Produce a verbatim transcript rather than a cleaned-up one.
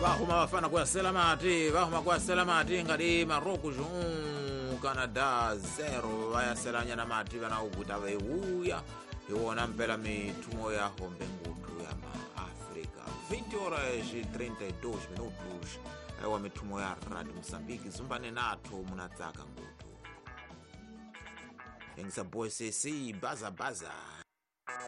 vahuma vafana kuyasela mati vahuma kuyasela mati ngati Maroko jun Canada zero vayaselanya mati vanaukuta vaiuya iwona mpela mithumo ya hombe ngutu ya maafrika vinte horas e trinta e dois minutos aiwa mithumo ya Radio Moçambique zumbane nathu munadzaka ngutu engisa boy sesi baza baza